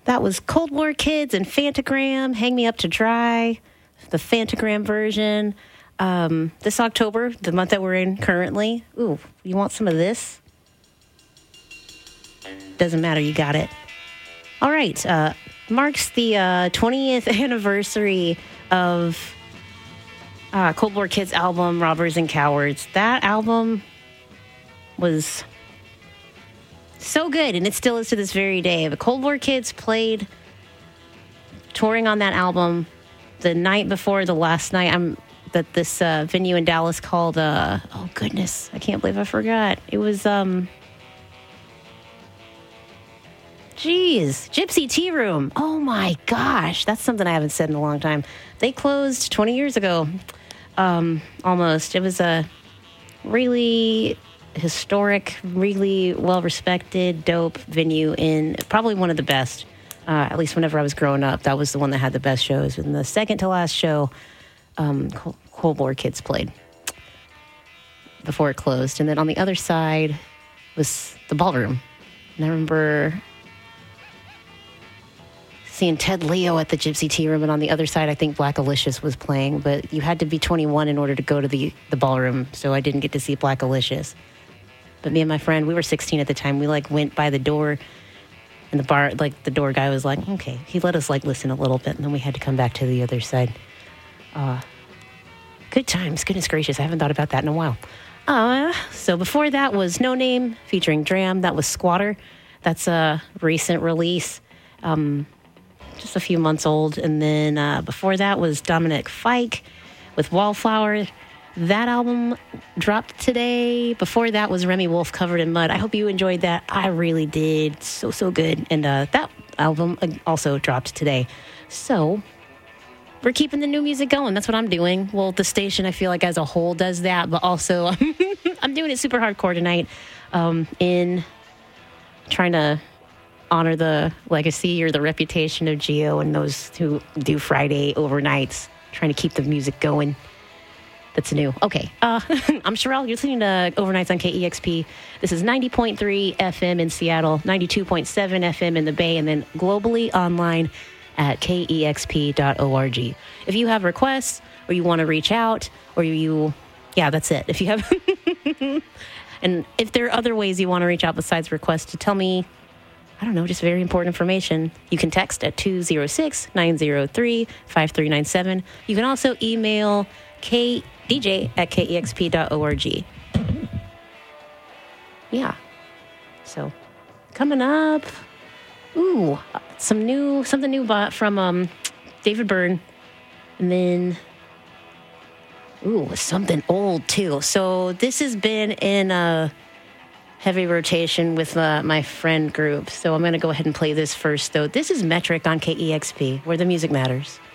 That was Cold War Kids and Fantagram, Hang Me Up to Dry, the Fantagram version. This October, the month that we're in currently. Ooh, you want some of this? Doesn't matter, you got it. All right, marks the 20th anniversary of Cold War Kids' album, Robbers and Cowards. That album was so good, and it still is to this very day. The Cold War Kids played touring on that album the night before the last night that this venue in Dallas called, oh goodness, I can't believe I forgot. It was, Gypsy Tea Room. Oh my gosh, that's something I haven't said in a long time. They closed 20 years ago, almost. It was a really historic, really well-respected, dope venue in probably one of the best, at least whenever I was growing up. That was the one that had the best shows. And the second to last show, Cold War Kids played before it closed. And then on the other side was the ballroom. And I remember seeing Ted Leo at the Gypsy Tea Room, and on the other side, I think Black Alicious was playing, but you had to be 21 in order to go to the ballroom, so I didn't get to see Black Alicious. But me and my friend, we were 16 at the time, we went by the door, and the door guy was like, okay, he let us listen a little bit, and then we had to come back to the other side. Good times, goodness gracious, I haven't thought about that in a while. So before that was No Name featuring Dram, that was Squatter. That's a recent release. Just a few months old. And then before that was Dominic Fike with Wallflower. That album dropped today. Before that was Remy Wolf, Covered in Mud. I hope you enjoyed that. I really did. So good. And that album also dropped today. So we're keeping the new music going. That's what I'm doing. Well, the station, I feel like as a whole does that, but also I'm doing it super hardcore tonight in trying to honor the legacy or the reputation of Gio and those who do Friday overnights, trying to keep the music going. That's new. Okay. I'm Sherelle. You're listening to Overnights on KEXP. This is 90.3 FM in Seattle, 92.7 FM in the Bay, and then globally online at KEXP.org. If you have requests or you want to reach out or that's it. If you have, and if there are other ways you want to reach out besides requests to tell me, I don't know, just very important information, you can text at 206-903-5397. You can also email dj@kexp.org. Yeah. So, coming up, something new from David Byrne. And then, something old too. So, this has been in a heavy rotation with my friend group. So I'm going to go ahead and play this first, though. This is Metric on KEXP, where the music matters.